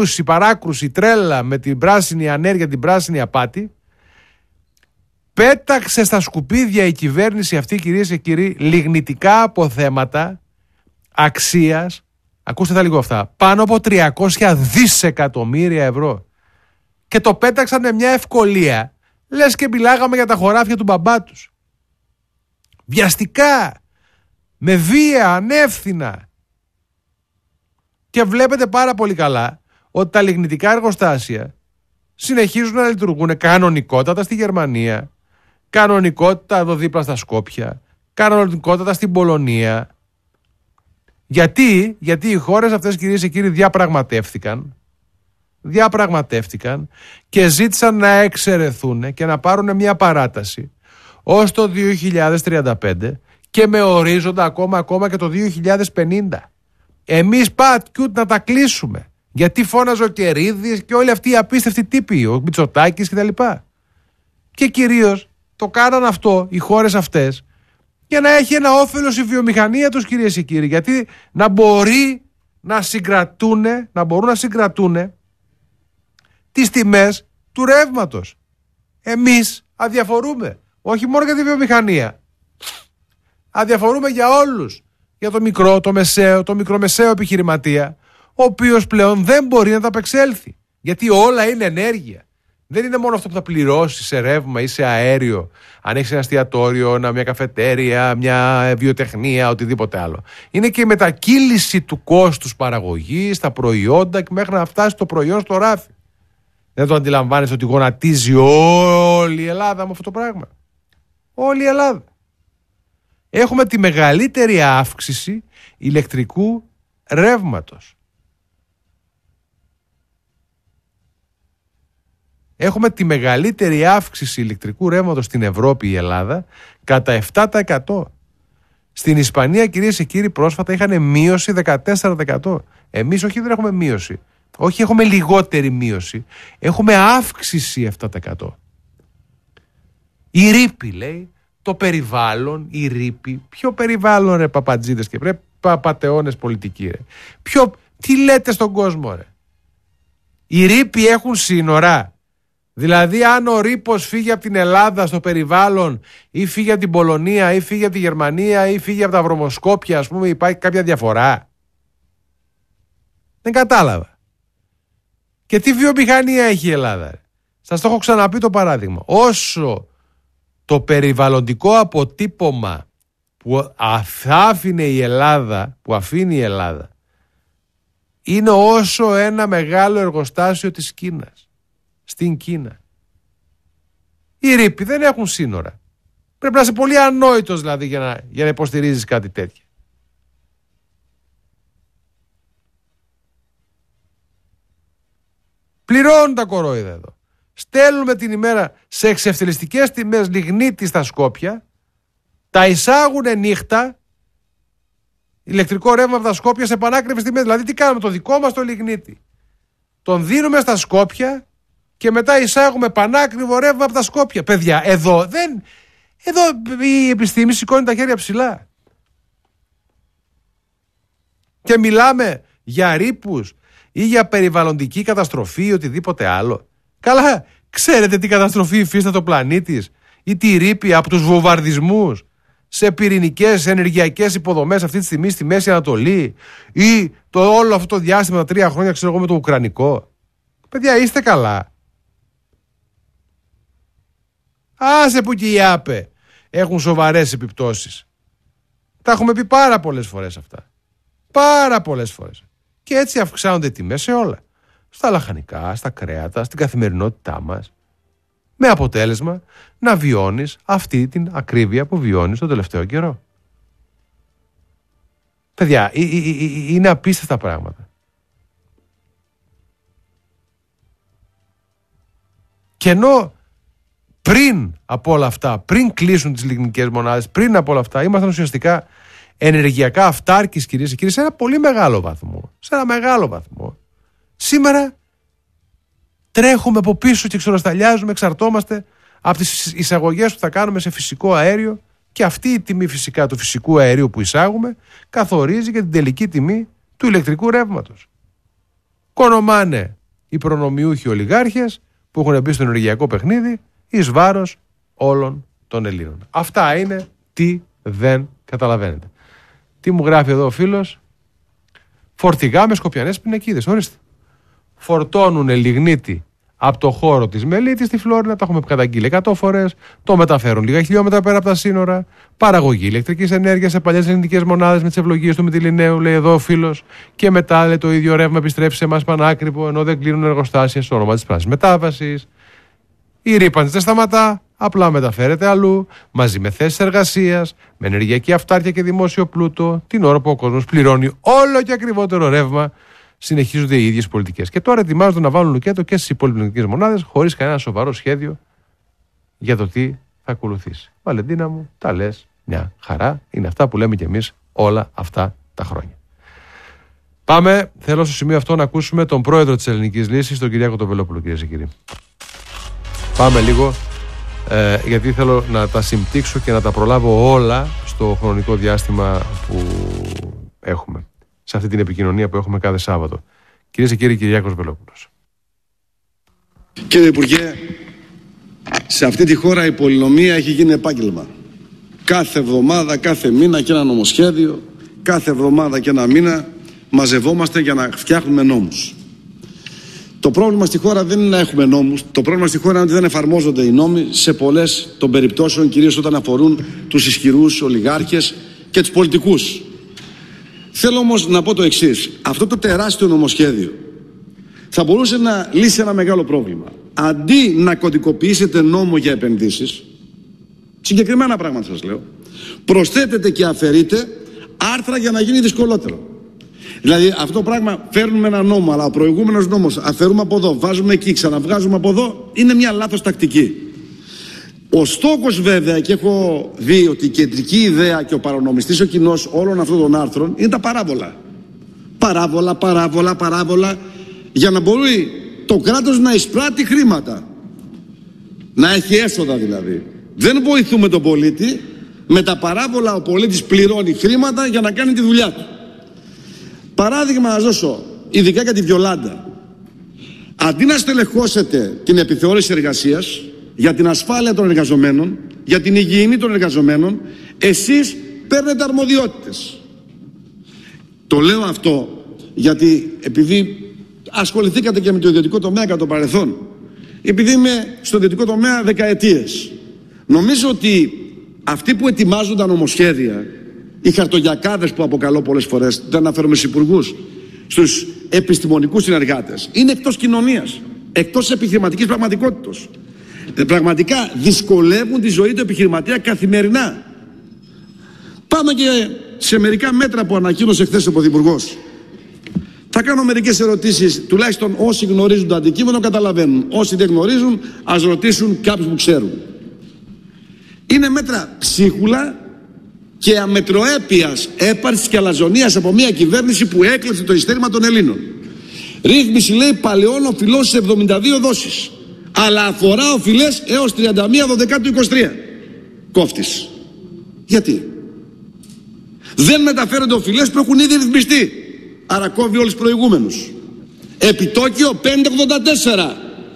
η παράκρουση, η τρέλα με την πράσινη ανέργεια, την πράσινη απάτη, πέταξε στα σκουπίδια η κυβέρνηση αυτή, κυρίες και κύριοι, λιγνητικά αποθέματα αξίας, ακούστε τα λίγο αυτά, πάνω από 300 δισεκατομμύρια ευρώ. Και το πέταξαν με μια ευκολία, λες και μιλάγαμε για τα χωράφια του μπαμπά τους. Βιαστικά, με βία, ανεύθυνα. Και βλέπετε πάρα πολύ καλά ότι τα λιγνητικά εργοστάσια συνεχίζουν να λειτουργούν κανονικότατα στη Γερμανία, κανονικότατα εδώ δίπλα στα Σκόπια, κανονικότατα στην Πολωνία. Γιατί οι χώρες αυτές, κυρίες και κύριοι, διαπραγματεύτηκαν και ζήτησαν να εξαιρεθούν και να πάρουν μια παράταση ως το 2035 και με ορίζοντα ακόμα και το 2050. Εμείς πατκιούτ να τα κλείσουμε. Γιατί φώναζε ο Κερίδης και όλοι αυτοί οι απίστευτοι τύποι, ο Μητσοτάκης κτλ. Και κυρίως το κάναν αυτό οι χώρες αυτές για να έχει ένα όφελος η βιομηχανία τους, κυρίες και κύριοι. Γιατί να μπορούν να συγκρατούν τις τιμές του ρεύματος. Εμείς αδιαφορούμε. Όχι μόνο για τη βιομηχανία. Αδιαφορούμε για όλους. Για το μικρό, το μικρομεσαίο επιχειρηματία, ο οποίος πλέον δεν μπορεί να τα απεξέλθει. Γιατί όλα είναι ενέργεια. Δεν είναι μόνο αυτό που θα πληρώσει σε ρεύμα ή σε αέριο, αν έχεις ένα εστιατόριο, μια καφετέρια, μια βιοτεχνία, οτιδήποτε άλλο. Είναι και η μετακύληση του κόστους παραγωγής, τα προϊόντα και μέχρι να φτάσει το προϊόν στο ράφι. Δεν το αντιλαμβάνεσαι ότι γονατίζει όλη η Ελλάδα με αυτό το πράγμα. Όλη η Ελλάδα. Έχουμε τη μεγαλύτερη αύξηση ηλεκτρικού ρεύματος. Έχουμε τη μεγαλύτερη αύξηση ηλεκτρικού ρεύματος στην Ευρώπη, η Ελλάδα, κατά 7%. Στην Ισπανία, κυρίες και κύριοι, πρόσφατα είχαν μείωση 14%. Εμείς όχι, δεν έχουμε μείωση. Όχι, έχουμε λιγότερη μείωση. Έχουμε αύξηση 7%. Η ρήπη, λέει, το περιβάλλον, η ρήπη. Ποιο περιβάλλον, ρε παπατζίδες και πρέπει παπατεώνες πολιτικοί, ρε. Τι λέτε στον κόσμο, ρε. Οι ρήποι έχουν σύνορα. Δηλαδή, αν ο ρήπος φύγει από την Ελλάδα στο περιβάλλον ή φύγει από την Πολωνία ή φύγει από τη Γερμανία ή φύγει από τα βρωμοσκόπια, ας πούμε, υπάρχει κάποια διαφορά? Δεν κατάλαβα. Και τι βιομηχανία έχει η Ελλάδα, ρε. Σας το έχω ξαναπεί το παράδειγμα. Όσο το περιβαλλοντικό αποτύπωμα που αφήνει η Ελλάδα είναι όσο ένα μεγάλο εργοστάσιο της Κίνας. Στην Κίνα. Οι ρήποι δεν έχουν σύνορα. Πρέπει να είσαι πολύ ανόητος δηλαδή για να υποστηρίζεις κάτι τέτοιο. Πληρώνουν τα κορόιδα εδώ. Στέλνουμε την ημέρα σε εξευθελιστικές τιμές λιγνίτη στα Σκόπια, τα εισάγουν νύχτα, ηλεκτρικό ρεύμα από τα Σκόπια σε πανάκριβες τιμές. Δηλαδή τι κάνουμε, το δικό μας το λιγνίτη τον δίνουμε στα Σκόπια και μετά εισάγουμε πανάκριβο ρεύμα από τα Σκόπια. Παιδιά, εδώ η επιστήμη σηκώνει τα χέρια ψηλά. Και μιλάμε για ρήπους ή για περιβαλλοντική καταστροφή ή οτιδήποτε άλλο. Καλά, ξέρετε τι καταστροφή υφίσταται ο πλανήτης ή τι ρήπη από τους βομβαρδισμούς σε πυρηνικές ενεργειακές υποδομές αυτή τη στιγμή στη Μέση Ανατολή ή το όλο αυτό το διάστημα τα 3 χρόνια, ξέρω εγώ, με το Ουκρανικό? Παιδιά, είστε καλά? Άσε που και οι ΑΠΕ έχουν σοβαρές επιπτώσεις. Τα έχουμε πει πάρα πολλές φορές αυτά. Πάρα πολλές φορές. Και έτσι αυξάνονται οι τιμές σε όλα. Στα λαχανικά, στα κρέατα, στην καθημερινότητά μας. Με αποτέλεσμα να βιώνεις αυτή την ακρίβεια που βιώνεις τον τελευταίο καιρό. Παιδιά, είναι απίστευτα πράγματα. Και ενώ πριν από όλα αυτά, πριν κλείσουν τις λιγνικές μονάδες, πριν από όλα αυτά, ήμασταν ουσιαστικά ενεργειακά αυτάρκεις, κυρίες και κύριοι, σε ένα πολύ μεγάλο βαθμό. Σε ένα μεγάλο βαθμό. Σήμερα τρέχουμε από πίσω και ξεροσταλιάζουμε, εξαρτώμαστε από τις εισαγωγές που θα κάνουμε σε φυσικό αέριο και αυτή η τιμή φυσικά του φυσικού αερίου που εισάγουμε καθορίζει και την τελική τιμή του ηλεκτρικού ρεύματος. κονομάνε οι προνομιούχοι ολιγάρχες που έχουν μπει στο ενεργειακό παιχνίδι εις βάρος όλων των Ελλήνων. Αυτά είναι τι δεν καταλαβαίνετε. Τι μου γράφει εδώ ο φίλος? Φορτηγά με σκοπιανές πινακίδες. Ορίστε. Φορτώνουν λιγνίτη από το χώρο της Μελίτης στη Φλόρινα, τα έχουμε καταγγείλει 100 φορές, το μεταφέρουν λίγα χιλιόμετρα πέρα από τα σύνορα, παραγωγή ηλεκτρικής ενέργειας σε παλιές ελληνικές μονάδες με τις ευλογίες του Μυτιληναίου, λέει εδώ ο φίλος, και μετά λέει, το ίδιο ρεύμα επιστρέφει σε εμάς πανάκριβο, ενώ δεν κλείνουν εργοστάσια στο όνομα της πράσινης μετάβασης. Η ρύπανση δεν σταματά, απλά μεταφέρεται αλλού, μαζί με θέσεις εργασίας, με ενεργειακή αυτάρκεια και δημόσιο πλούτο, την ώρα που ο κόσμος πληρώνει όλο και ακριβότερο ρεύμα. Συνεχίζονται οι ίδιες πολιτικές. Και τώρα ετοιμάζονται να βάλουν λουκέτο και στις υπόλοιπες ελληνικές μονάδες, χωρίς κανένα σοβαρό σχέδιο για το τι θα ακολουθήσει. Βαλεντίνα μου, τα λες μια χαρά. Είναι αυτά που λέμε κι εμείς όλα αυτά τα χρόνια. Πάμε, θέλω στο σημείο αυτό να ακούσουμε τον πρόεδρο της Ελληνικής Λύσης, τον Κυριάκο τον Βελόπουλο, κυρίες και κύριοι. Πάμε λίγο, γιατί θέλω να τα συμπτύξω και να τα προλάβω όλα στο χρονικό διάστημα που έχουμε, σε αυτή την επικοινωνία που έχουμε κάθε Σάββατο. Κυρίες και κύριοι, Κυριάκος Βελόπουλος. Κύριε Υπουργέ, σε αυτή τη χώρα η πολυνομία έχει γίνει επάγγελμα. Κάθε εβδομάδα, κάθε μήνα και ένα νομοσχέδιο, κάθε εβδομάδα και ένα μήνα μαζευόμαστε για να φτιάχνουμε νόμους. Το πρόβλημα στη χώρα δεν είναι να έχουμε νόμους. Το πρόβλημα στη χώρα είναι ότι δεν εφαρμόζονται οι νόμοι σε πολλές των περιπτώσεων, κυρίως όταν αφορούν τους ισχυρούς ολιγάρχες και τους πολιτικούς. Θέλω όμως να πω το εξής. Αυτό το τεράστιο νομοσχέδιο θα μπορούσε να λύσει ένα μεγάλο πρόβλημα. Αντί να κωδικοποιήσετε νόμο για επενδύσεις, συγκεκριμένα πράγματα σας λέω, προσθέτετε και αφαιρείτε άρθρα για να γίνει δυσκολότερο. Δηλαδή αυτό το πράγμα, φέρνουμε ένα νόμο, αλλά ο προηγούμενος νόμος αφαιρούμε από εδώ, βάζουμε εκεί, ξαναβγάζουμε από εδώ, είναι μια λάθος τακτική. Ο στόχος βέβαια, και έχω δει ότι η κεντρική ιδέα και ο παρονομιστής ο κοινός όλων αυτών των άρθρων είναι τα παράβολα. Παράβολα, για να μπορεί το κράτος να εισπράττει χρήματα. Να έχει έσοδα δηλαδή. Δεν βοηθούμε τον πολίτη, με τα παράβολα ο πολίτης πληρώνει χρήματα για να κάνει τη δουλειά του. Παράδειγμα να δώσω, ειδικά για τη Βιολάντα. Αντί να στελεχώσετε την επιθεώρηση εργασίας, για την ασφάλεια των εργαζομένων, για την υγιεινή των εργαζομένων, εσείς παίρνετε αρμοδιότητες. Το λέω αυτό γιατί επειδή ασχοληθήκατε και με το ιδιωτικό τομέα κατά το παρελθόν, επειδή είμαι στο ιδιωτικό τομέα δεκαετίες, νομίζω ότι αυτοί που ετοιμάζουν τα νομοσχέδια, οι χαρτογιακάδες που αποκαλώ πολλές φορές, δεν αναφέρομαι στους υπουργούς, στους επιστημονικούς συνεργάτες, είναι εκτός κοινωνίας, εκτός επιχειρηματικής πραγματικότητας. Πραγματικά δυσκολεύουν τη ζωή του επιχειρηματία καθημερινά. Πάμε και σε μερικά μέτρα που ανακοίνωσε χθες ο Πρωθυπουργός. Θα κάνω μερικές ερωτήσεις, τουλάχιστον όσοι γνωρίζουν το αντικείμενο καταλαβαίνουν. Όσοι δεν γνωρίζουν, ας ρωτήσουν κάποιους που ξέρουν. Είναι μέτρα ψίχουλα και αμετροέπειας έπαρσης και αλαζονίας από μια κυβέρνηση που έκλεψε το ειστέρημα των Ελλήνων. Ρύθμιση, λέει, παλαιών οφειλών σε 72 δόσεις. Αλλά αφορά οφειλές έως 31/12/23. Κόφτης. Γιατί? Δεν μεταφέρονται οφειλές που έχουν ήδη ρυθμιστεί. Άρα κόβει όλους τους προηγούμενους. Επιτόκιο 5,84.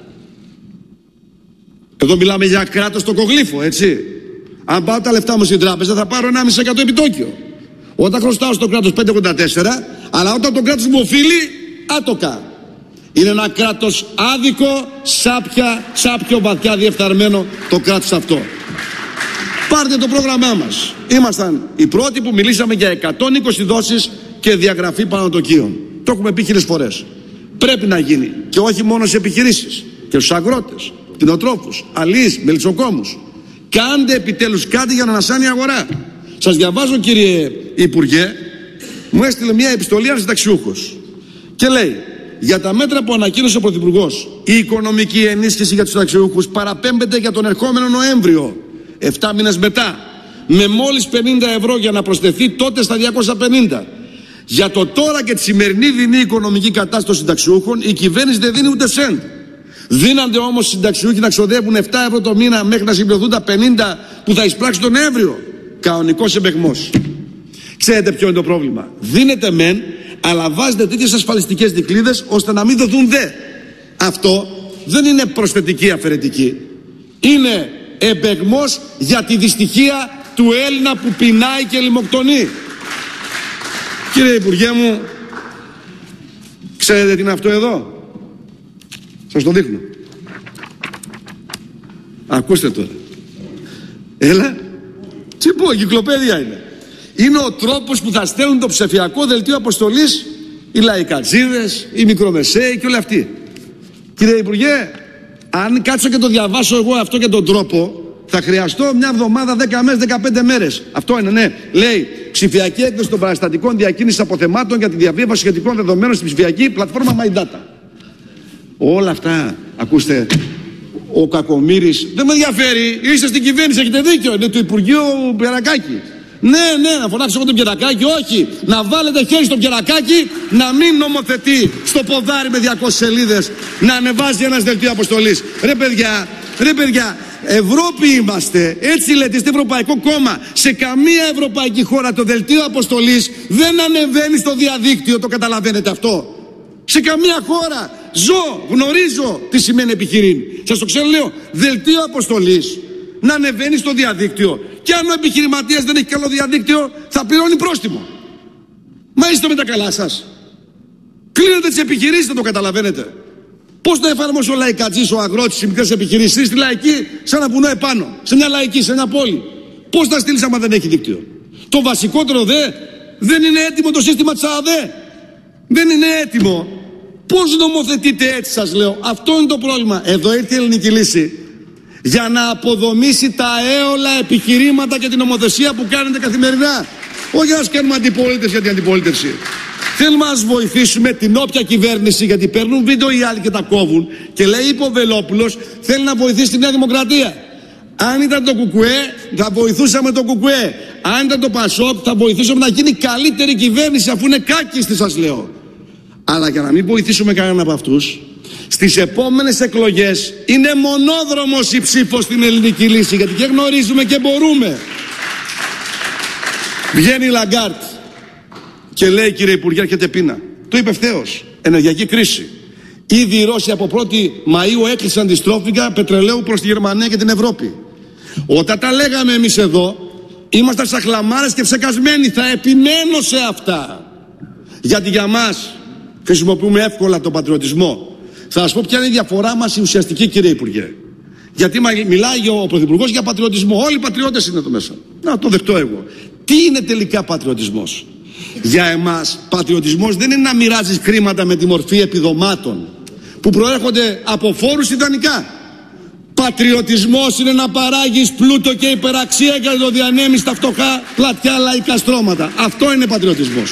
Εδώ μιλάμε για κράτος στο κογλύφο, έτσι. Αν πάω τα λεφτά μου στην τράπεζα θα πάρω 1,5% επιτόκιο. Όταν χρωστάω στο κράτος 5,84, αλλά όταν το κράτος μου οφείλει, άτοκα. Είναι ένα κράτος άδικο, σάπιο βαθιά διεφθαρμένο το κράτος αυτό. Πάρτε το πρόγραμμά μας. Ήμασταν οι πρώτοι που μιλήσαμε για 120 δόσεις και διαγραφή πανωτοκίων. Το έχουμε πει χίλιες φορές. Πρέπει να γίνει. Και όχι μόνο στις επιχειρήσεις. Και στους αγρότες, κτηνοτρόφους, αλείς, μελισσοκόμους. Κάντε επιτέλους κάτι για να ανασάνει η αγορά. Σας διαβάζω, κύριε Υπουργέ, μου έστειλε μια επιστολή ένας συνταξιούχος. Και λέει, για τα μέτρα που ανακοίνωσε ο Πρωθυπουργός, η οικονομική ενίσχυση για τους συνταξιούχους παραπέμπεται για τον ερχόμενο Νοέμβριο, 7 μήνες μετά, με μόλις 50 ευρώ για να προσθεθεί τότε στα 250. Για το τώρα και τη σημερινή δεινή οικονομική κατάσταση των συνταξιούχων, η κυβέρνηση δεν δίνει ούτε σεντ. Δίνονται όμως οι συνταξιούχοι να ξοδεύουν 7 ευρώ το μήνα μέχρι να συμπληρωθούν τα 50 που θα εισπράξει τον Νοέμβριο. Κανονικός εμπεγμός. Ξέρετε ποιο είναι το πρόβλημα? Δίνεται μεν, αλλά βάζετε τέτοιες ασφαλιστικές δικλείδες ώστε να μην δοθούν δε. Αυτό δεν είναι προσθετική αφαιρετική. Είναι εμπεγμός για τη δυστυχία του Έλληνα που πεινάει και λιμοκτονεί. Κύριε Υπουργέ μου, ξέρετε τι είναι αυτό εδώ? Σας το δείχνω. Ακούστε τώρα. Έλα. Τι πω, εγκυκλοπαίδεια είναι. Είναι ο τρόπος που θα στέλνουν το ψηφιακό δελτίο αποστολής οι λαϊκατζίδες, οι μικρομεσαίοι και όλοι αυτοί. Κύριε Υπουργέ, αν κάτσω και το διαβάσω εγώ αυτό και τον τρόπο, θα χρειαστώ μια εβδομάδα, 10 μέρες, 15 μέρες. Αυτό είναι, ναι. Λέει, ψηφιακή έκδοση των παραστατικών διακίνησης αποθεμάτων για τη διαβίβαση σχετικών δεδομένων στην ψηφιακή πλατφόρμα My Data. Όλα αυτά, ακούστε, ο Κακομοίρης δεν με ενδιαφέρει. Είστε στην κυβέρνηση, έχετε δίκιο. Είναι του Υπουργείου Πιερακάκη. Ναι, να φωνάξω εγώ τον Πιερακάκη. Όχι, να βάλετε χέρι στον Πιερακάκη, να μην νομοθετεί στο ποδάρι με 200 σελίδες, να ανεβάζει ένας δελτίο αποστολής. Ρε παιδιά, Ευρώπη είμαστε. Έτσι λέτε, είστε Ευρωπαϊκό Κόμμα. Σε καμία ευρωπαϊκή χώρα το δελτίο αποστολής δεν ανεβαίνει στο διαδίκτυο. Το καταλαβαίνετε αυτό? Σε καμία χώρα. Γνωρίζω τι σημαίνει επιχειρήν. Σας το ξαναλέω. Δελτίο αποστολής να ανεβαίνει στο διαδίκτυο. Και αν ο επιχειρηματίας δεν έχει καλό διαδίκτυο, θα πληρώνει πρόστιμο. Μα είστε με τα καλά σας? Κλείνετε τις επιχειρήσεις, δεν το καταλαβαίνετε? Πώς θα εφαρμόσει ο λαϊκατζής, ο αγρότης, οι μικρές επιχειρήσεις στη λαϊκή, σε ένα βουνό επάνω, σε μια λαϊκή, σε μια πόλη? Πώς θα στείλεις άμα δεν έχει δίκτυο? Το βασικότερο δεν είναι έτοιμο το σύστημα της ΑΔΕ. Δεν είναι έτοιμο. Πώς νομοθετείτε έτσι, σας λέω? Αυτό είναι το πρόβλημα. Εδώ ήρθε η ελληνική λύση για να αποδομήσει τα έολα επιχειρήματα και την νομοθεσία που κάνετε καθημερινά. Όχι να σας κάνουμε αντιπολίτευση για την αντιπολίτευση. Θέλουμε να σας βοηθήσουμε την όποια κυβέρνηση, γιατί παίρνουν βίντεο οι άλλοι και τα κόβουν, και λέει, είπε ο Βελόπουλος, θέλει να βοηθήσει τη Νέα Δημοκρατία. Αν ήταν το Κουκουέ, θα βοηθούσαμε το Κουκουέ. Αν ήταν το Πασόκ, θα βοηθούσαμε να γίνει καλύτερη κυβέρνηση, αφού είναι κάκιστη, σας λέω. Αλλά για να μην βοηθήσουμε κανέναν από αυτούς, στις επόμενες εκλογές είναι μονόδρομος η ψήφος στην ελληνική λύση, γιατί και γνωρίζουμε και μπορούμε. Βγαίνει η Λαγκάρτ και λέει, κύριε Υπουργέ, έρχεται πείνα. Το είπε ευθέως. Ενεργειακή κρίση. Ήδη οι Ρώσοι από 1η Μαΐου έκλεισαν τη στρόφιγγα πετρελαίου προς τη Γερμανία και την Ευρώπη. Όταν τα λέγαμε εμείς εδώ, ήμασταν σαχλαμάρες και ψεκασμένοι. Θα επιμένω σε αυτά. Γιατί για μας χρησιμοποιούμε εύκολα τον πατριωτισμό. Θα σας πω ποια είναι η διαφορά μας η ουσιαστική, κύριε Υπουργέ. Γιατί μιλάει ο Πρωθυπουργός για πατριωτισμό. Όλοι οι πατριώτες είναι εδώ μέσα. Να το δεχτώ εγώ. Τι είναι τελικά πατριωτισμός? Για εμάς πατριωτισμός δεν είναι να μοιράζεις χρήματα με τη μορφή επιδομάτων που προέρχονται από φόρους ιδανικά. Πατριωτισμός είναι να παράγεις πλούτο και υπεραξία και να το διανέμεις στα φτωχά πλατιά λαϊκά στρώματα. Αυτό είναι πατριωτισμός.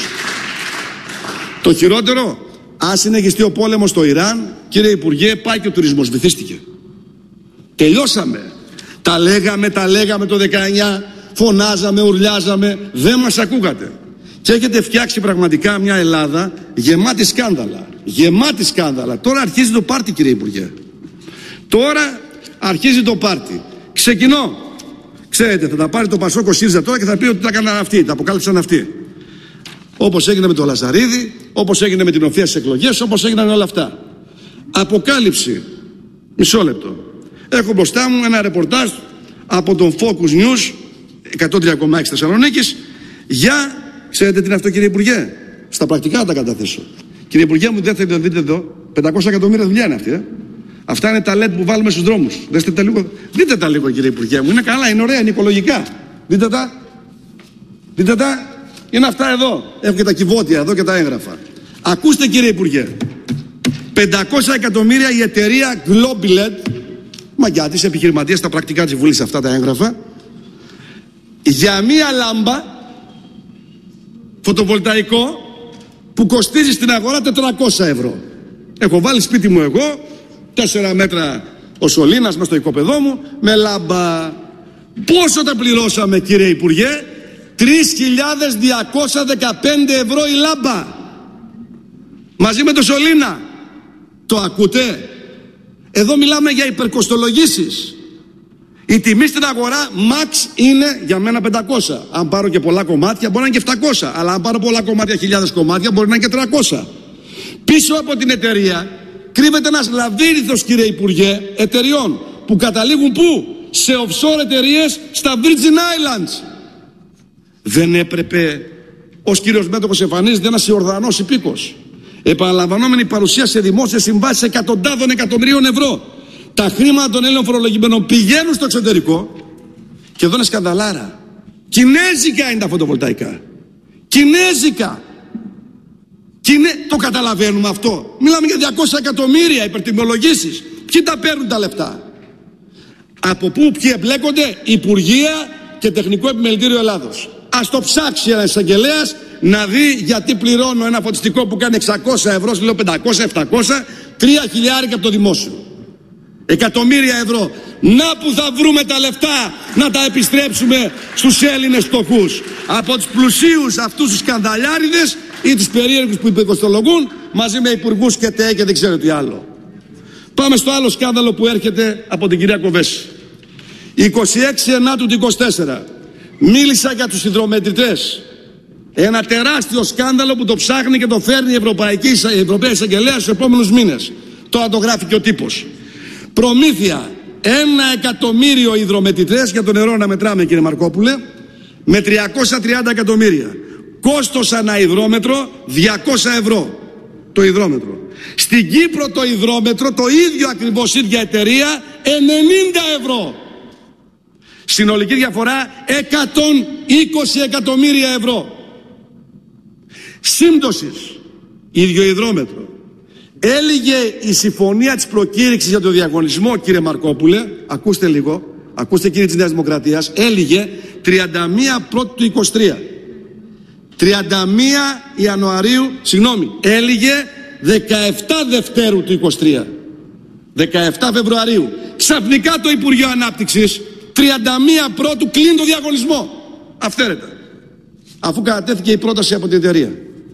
Το χειρότερο, αν συνεχιστεί ο πόλεμος στο Ιράν, κύριε Υπουργέ, πάει και ο τουρισμός, βυθίστηκε. Τελειώσαμε. Τα λέγαμε το 19, φωνάζαμε, ουρλιάζαμε, δεν μας ακούγατε. Και έχετε φτιάξει πραγματικά μια Ελλάδα γεμάτη σκάνδαλα. Γεμάτη σκάνδαλα. Τώρα αρχίζει το πάρτι, κύριε Υπουργέ. Τώρα αρχίζει το πάρτι. Ξεκινώ. Ξέρετε, θα τα πάρει το Πασόκ ο ΣΥΡΙΖΑ τώρα και θα πει ότι τα έκαναν αυτοί, τα αποκάλυψαν αυτοί. Όπως έγινε με το Λαζαρίδη, όπως έγινε με την Οφία στις εκλογές, όπως έγιναν όλα αυτά. Αποκάλυψη. Μισό λεπτό. Έχω μπροστά μου ένα ρεπορτάζ από τον Focus News 103,6 Θεσσαλονίκης για... Ξέρετε τι είναι αυτό, κύριε Υπουργέ? Στα πρακτικά θα τα καταθέσω. Κύριε Υπουργέ μου, δεν θέλετε να δείτε εδώ, 500 εκατομμύρια δουλειά είναι αυτή. Αυτά είναι τα LED που βάλουμε στους δρόμους. Δείτε τα λίγο, κύριε Υπουργέ μου. Είναι καλά, είναι ωραία, είναι οικολογικά. Δείτε τα. Δείτε τα. Είναι αυτά εδώ. Έχω και τα κυβότια εδώ και τα έγγραφα. Ακούστε, κύριε Υπουργέ. 500 εκατομμύρια η εταιρεία Globilet, μαγιά της, επιχειρηματίας, στα πρακτικά της Βουλής αυτά τα έγγραφα, για μία λάμπα φωτοβολταϊκό που κοστίζει στην αγορά 400 ευρώ. Έχω βάλει σπίτι μου εγώ 4 μέτρα ο σωλήνας μες στο οικοπεδό μου με λάμπα. Πόσο τα πληρώσαμε, κύριε Υπουργέ? 3.215 ευρώ η λάμπα μαζί με το σωλήνα. Το ακούτε? Εδώ μιλάμε για υπερκοστολογήσεις. Η τιμή στην αγορά max είναι για μένα 500. Αν πάρω και πολλά κομμάτια μπορεί να είναι και 700. Αλλά αν πάρω πολλά κομμάτια, χιλιάδες κομμάτια, μπορεί να είναι και 300. Πίσω από την εταιρεία κρύβεται ένας λαβύρινθος, κύριε Υπουργέ, εταιριών που καταλήγουν πού? Σε offshore εταιρείες στα Virgin Islands. Δεν έπρεπε ως κύριος μέτοχος εμφανίζεται ένας Ιορδανός υπήκος, επαναλαμβανόμενη παρουσία σε δημόσιες συμβάσεις εκατοντάδων εκατομμυρίων ευρώ. Τα χρήματα των Έλληνων φορολογημένων πηγαίνουν στο εξωτερικό και εδώ είναι σκανδαλάρα. Κινέζικα είναι τα φωτοβολταϊκά. Κινέζικα. Το καταλαβαίνουμε αυτό? Μιλάμε για 200 εκατομμύρια υπερτιμολογήσεις. Ποιοι τα παίρνουν τα λεφτά? Από πού, ποιοι εμπλέκονται? Υπουργεία και Τεχνικό Επιμελητήριο Ελλάδος. Ας το ψάξει ένας εισαγγελέας να δει γιατί πληρώνω ένα φωτιστικό που κάνει 600 ευρώ, λέω 500, 700, 3 χιλιάρικα από το δημόσιο. Εκατομμύρια ευρώ. Να που θα βρούμε τα λεφτά να τα επιστρέψουμε στους Έλληνες φτωχούς. Από τους πλουσίους αυτούς τους σκανδαλιάριδες ή τους περίεργους που υπηκοστολογούν μαζί με υπουργούς και ΤΕ και δεν ξέρω τι άλλο. Πάμε στο άλλο σκάνδαλο που έρχεται από την κυρία Κοβέση. 26 Ενάτου του 24 μίλησα για τους υδρομετρητές. Ένα τεράστιο σκάνδαλο που το ψάχνει και το φέρνει η Ευρωπαϊκή Εισαγγελέα στους επόμενους μήνες. Τώρα το γράφει και ο τύπος. Προμήθεια 1 εκατομμύριο υδρομετρητές για το νερό να μετράμε, κύριε Μαρκόπουλε, με 330 εκατομμύρια. Κόστος ανά υδρόμετρο 200 ευρώ το υδρόμετρο. Στην Κύπρο το υδρόμετρο, το ίδιο ακριβώς ίδια εταιρεία, 90 ευρώ. Συνολική διαφορά 120 εκατομμύρια ευρώ. Σύμπτωσης, ίδιο υδρόμετρο. Έλυγε η συμφωνία της προκήρυξης για το διαγωνισμό, κύριε Μαρκόπουλε, ακούστε λίγο, ακούστε κύριε της Νέας Δημοκρατίας, έλυγε 31 Πρώτου του 23. 31 Ιανουαρίου, έλυγε 17 Δευτέρου του 23. 17 Φεβρουαρίου. Ξαφνικά το Υπουργείο Ανάπτυξης 31 Πρώτου κλείνει το διαγωνισμό. Αυθαίρετα. Αφού κατατέθηκε η πρόταση από την εταιρεία.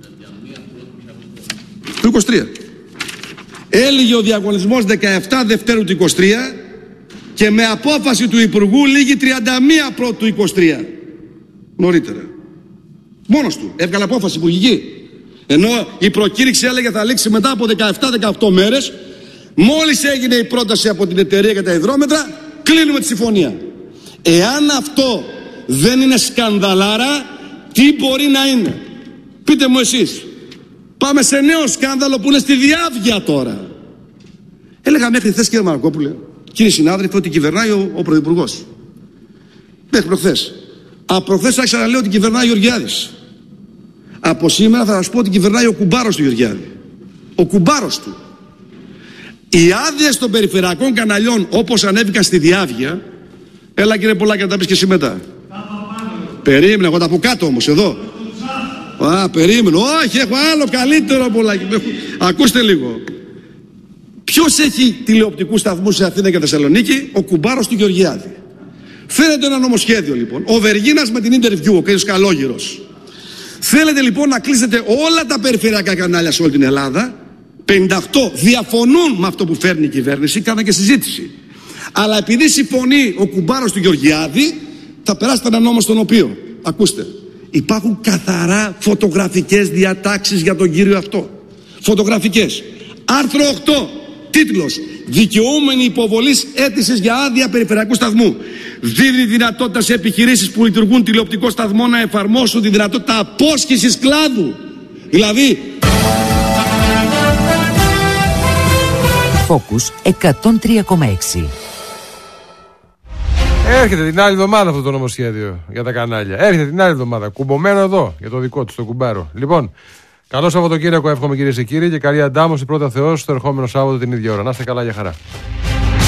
Του 23. Έλυγε ο διαγωνισμός 17 Δευτέρου του 23 και με απόφαση του Υπουργού λήγει 31 Πρώτου του 23. Νωρίτερα. Μόνος του. Έβγαλε απόφαση υπουργική. Ενώ η προκήρυξη έλεγε θα λήξει μετά από 17-18 μέρες. Μόλις έγινε η πρόταση από την εταιρεία για τα υδρόμετρα, κλείνουμε τη συμφωνία. Εάν αυτό δεν είναι σκανδαλάρα, τι μπορεί να είναι? Πείτε μου εσείς. Πάμε σε νέο σκάνδαλο που είναι στη διάβγεια τώρα. Έλεγα μέχρι χθες, κύριε Μαρκόπουλε, κύριοι συνάδελφοι, ότι κυβερνάει ο Πρωθυπουργός. Μέχρι προχθές. Από προχθές άρχισα να λέω ότι κυβερνάει ο Γεωργιάδης. Από σήμερα θα σας πω ότι κυβερνάει ο κουμπάρος του Γεωργιάδη. Ο κουμπάρος του. Οι άδειες των περιφερειακών καναλιών όπως ανέβηκαν στη διάβγεια. Έλα κύριε Πολάκη να τα πεις και εσύ μετά. Περίμενε, εγώ τα από κάτω όμως εδώ. Περίμενε. Όχι, έχω άλλο καλύτερο Πολάκη. Ακούστε λίγο. Ποιος έχει τηλεοπτικούς σταθμούς σε Αθήνα και Θεσσαλονίκη? Ο κουμπάρος του Γεωργιάδη. Φαίνεται ένα νομοσχέδιο λοιπόν. Ο Βεργίνας με την interview, ο κ. Καλόγυρος. Θέλετε λοιπόν να κλείσετε όλα τα περιφερειακά κανάλια σε όλη την Ελλάδα. 58 διαφωνούν με αυτό που φέρνει η κυβέρνηση, κάνα και συζήτηση. Αλλά επειδή συμφωνεί ο κουμπάρος του Γεωργιάδη, θα περάσετε ένα νόμο στον οποίο, ακούστε, υπάρχουν καθαρά φωτογραφικές διατάξεις για τον κύριο αυτό. Φωτογραφικές. Άρθρο 8. Τίτλος: δικαιούμενη υποβολής αίτησης για άδεια περιφερειακού σταθμού. Δίδει δυνατότητα σε επιχειρήσεις που λειτουργούν τηλεοπτικό σταθμό να εφαρμόσουν τη δυνατότητα απόσχησης κλάδου. Δηλαδή. Focus 103,6. Έρχεται την άλλη εβδομάδα αυτό το νομοσχέδιο για τα κανάλια. Έρχεται την άλλη εβδομάδα. Κουμπωμένο εδώ για το δικό του, το κουμπάρο. Λοιπόν, καλό Σαββατοκύριακο εύχομαι κυρίες και κύριοι και καλή αντάμωση πρώτα Θεός στο ερχόμενο Σάββατο την ίδια ώρα. Να είστε καλά, για χαρά.